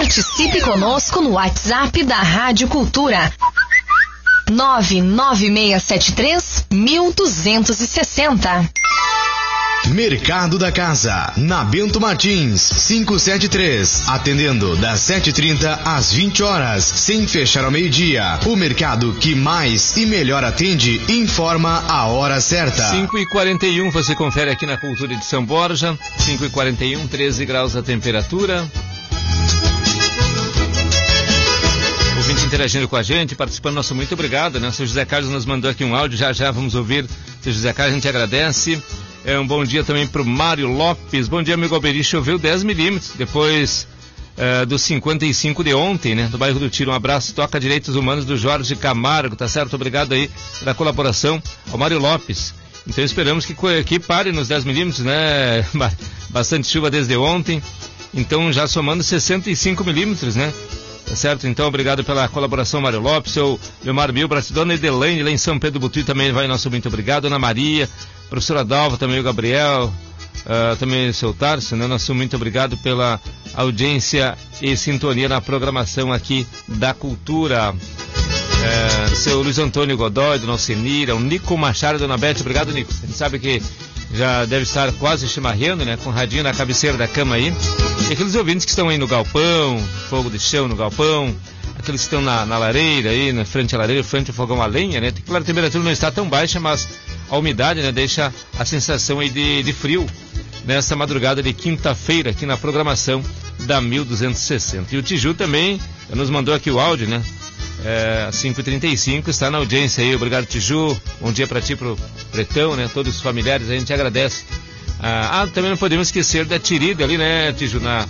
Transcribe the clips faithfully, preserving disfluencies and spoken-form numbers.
Participe conosco no WhatsApp da Rádio Cultura. nove nove seis sete três, um dois seis zero. Mercado da Casa, na Bento Martins, quinhentos e setenta e três, atendendo das sete e trinta às vinte horas, sem fechar ao meio-dia. O mercado que mais e melhor atende informa a hora certa. cinco e quarenta e um, você confere aqui na Cultura de São Borja. cinco e quarenta e um, treze graus a temperatura. Ouvinte interagindo com a gente, participando, nosso muito obrigado, né? O seu José Carlos nos mandou aqui um áudio, já já vamos ouvir. Seu José Carlos, a gente agradece. É um bom dia também para o Mário Lopes. Bom dia, amigo Alberi. Choveu dez milímetros depois uh, dos cinquenta e cinco de ontem, né? Do bairro do Tiro. Um abraço. Toca Direitos Humanos do Jorge Camargo, tá certo? Obrigado aí pela colaboração ao Mário Lopes. Então esperamos que, que pare nos dez milímetros, né? Bastante chuva desde ontem. Então já somando sessenta e cinco milímetros, né? Tá certo? Então obrigado pela colaboração, Mário Lopes, seu Leomar Milbrat, Dona Edelaine, lá em São Pedro Butuí também vai nosso muito obrigado, Ana Maria, professora Dalva, também o Gabriel, uh, também o seu Tarso, né? Nosso muito obrigado pela audiência e sintonia na programação aqui da Cultura. Uh, seu Luiz Antônio Godoy, Dona Alcenira, o Nico Machado, Dona Bete, obrigado, Nico. A gente sabe que já deve estar quase chimarrando, né? Com o radinho na cabeceira da cama aí. E aqueles ouvintes que estão aí no galpão, fogo de chão no galpão, aqueles que estão na, na lareira aí, na frente à lareira, frente ao fogão a lenha, né? Claro, a temperatura não está tão baixa, mas a umidade, né, deixa a sensação aí de, de frio nessa madrugada de quinta-feira aqui na programação da mil duzentos e sessenta. E o Tiju também nos mandou aqui o áudio, né? É, cinco e trinta e cinco, está na audiência aí. Obrigado, Tiju. Bom dia para ti, pro Pretão, né? Todos os familiares, a gente agradece. Ah, ah, também não podemos esquecer da Tirida ali, né, Tiju, na,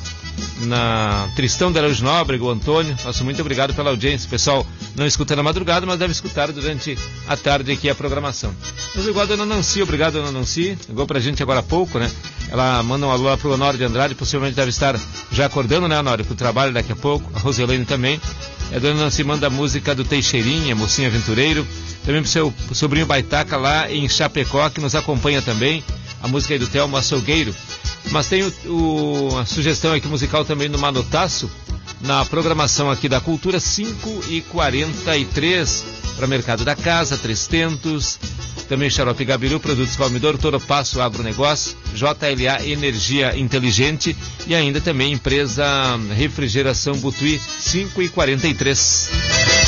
na Tristão da Araújo Nóbrega, o Antônio. Nosso muito obrigado pela audiência. O pessoal não escuta na madrugada, mas deve escutar durante a tarde aqui a programação. Mas igual a Dona Nancy, obrigado, Dona Nancy. Ligou pra gente agora há pouco, né? Ela manda um alô lá pro Honório de Andrade, possivelmente deve estar já acordando, né, Honório, pro trabalho daqui a pouco. A Roselene também. A Dona Nancy manda a música do Teixeirinha, Mocinho Aventureiro. Também pro seu sobrinho Baitaca lá em Chapecó, que nos acompanha também. A música aí do Thelmo Açougueiro. Mas tem o, o, a sugestão aqui musical também do Manotaço, na programação aqui da Cultura, cinco e quarenta e três, para Mercado da Casa, Três Tentos, também Xarope Gabiru, Produtos Valmidor, Toro Passo Agronegócio, J L A Energia Inteligente e ainda também Empresa Refrigeração Butuí, cinco e quarenta e três.